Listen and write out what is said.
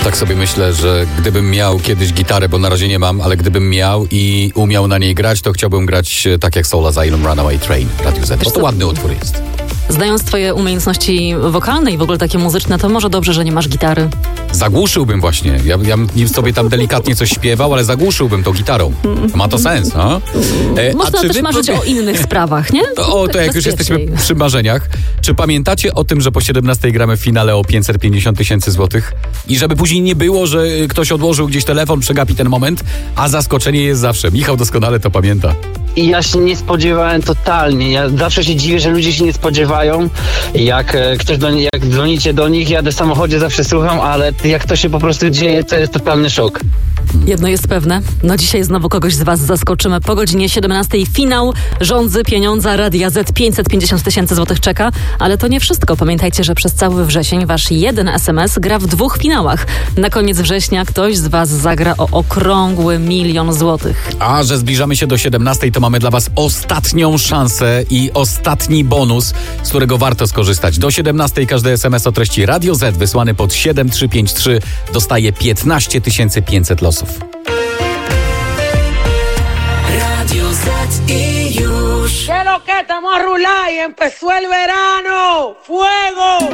Tak sobie myślę, że gdybym miał kiedyś gitarę, bo na razie nie mam, ale gdybym miał i umiał na niej grać, to chciałbym grać tak jak Soul Asylum, Runaway Train, Radio Z. Bo to ładny utwór jest. Znając twoje umiejętności wokalne i w ogóle takie muzyczne, to może dobrze, że nie masz gitary. Zagłuszyłbym właśnie. Ja bym sobie tam delikatnie coś śpiewał, ale zagłuszyłbym tą gitarą. Ma to sens, no? Można też marzyć o innych sprawach, nie? To jak już jesteśmy przy marzeniach. Czy pamiętacie o tym, że po 17 gramy w finale o 550 000 złotych? I żeby później nie było, że ktoś odłożył gdzieś telefon, przegapi ten moment, a zaskoczenie jest zawsze. Michał doskonale to pamięta. I ja się nie spodziewałem totalnie. Ja zawsze się dziwię, że ludzie się nie spodziewają. Jak dzwonicie do nich, jadę w samochodzie, zawsze słucham, ale jak to się po prostu dzieje, to jest totalny szok. Jedno jest pewne, dzisiaj znowu kogoś z was zaskoczymy. Po godzinie 17 finał Żądzy Pieniądza Radia Z 550 000 złotych czeka, ale to nie wszystko. Pamiętajcie, że przez cały wrzesień wasz jeden SMS gra w 2 finałach. Na koniec września ktoś z was zagra o okrągły 1 000 000 złotych. A że zbliżamy się do 17, to mamy dla was ostatnią szansę i ostatni bonus, z którego warto skorzystać. Do 17 każdy SMS o treści Radio Z wysłany pod 7353 dostaje 15 500 losów. Radio Z i już. ¿Qué lo que estamos a rular y empezó el verano? ¡Fuego!